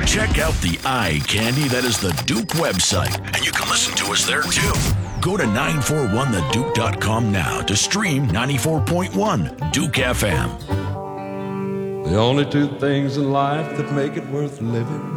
Check out the eye candy that is the Duke website, and you can listen to us there too. Go to 941theduke.com now to stream 94.1 Duke FM. The only two things in life that make it worth living